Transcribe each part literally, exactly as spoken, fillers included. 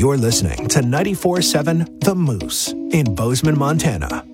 You're listening to ninety-four point seven The Moose in Bozeman, Montana.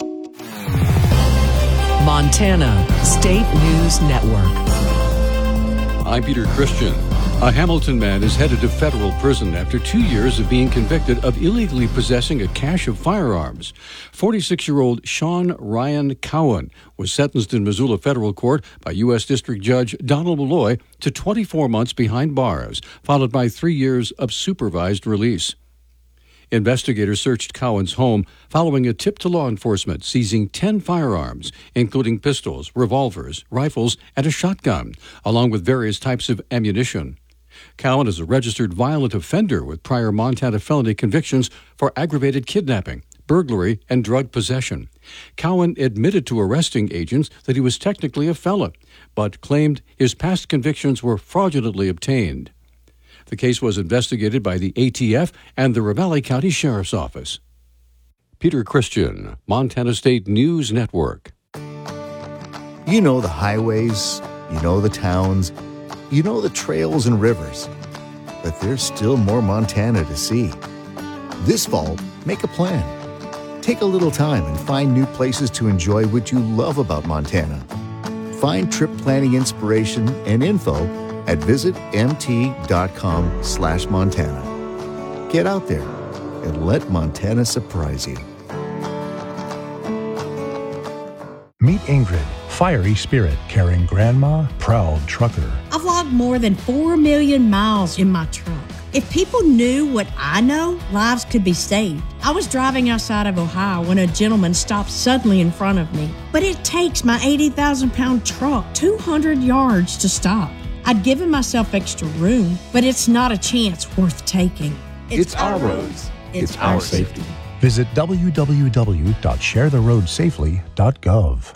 Montana State News Network. I'm Peter Christian. A Hamilton man is headed to federal prison after two years of being convicted of illegally possessing a cache of firearms. forty-six-year-old Sean Ryan Cowan was sentenced in Missoula Federal Court by U S District Judge Donald Malloy to twenty-four months behind bars, followed by three years of supervised release. Investigators searched Cowan's home following a tip to law enforcement, seizing ten firearms, including pistols, revolvers, rifles, and a shotgun, along with various types of ammunition. Cowan is a registered violent offender with prior Montana felony convictions for aggravated kidnapping, burglary, and drug possession. Cowan admitted to arresting agents that he was technically a felon, but claimed his past convictions were fraudulently obtained. The case was investigated by the A T F and the Ravalli County Sheriff's Office. Peter Christian, Montana State News Network. You know the highways, you know the towns, you know the trails and rivers, but there's still more Montana to see. This fall, make a plan. Take a little time and find new places to enjoy what you love about Montana. Find trip planning inspiration and info at visit mt.com slash Montana. Get out there and let Montana surprise you. Meet Ingrid, fiery spirit, caring grandma, proud trucker. I've logged more than four million miles in my truck. If people knew what I know, lives could be saved. I was driving outside of Ohio when a gentleman stopped suddenly in front of me. But it takes my eighty thousand pound truck two hundred yards to stop. I'd given myself extra room, but it's not a chance worth taking. It's, it's our roads. It's, it's our safety. Visit w w w dot share the road safely dot gov.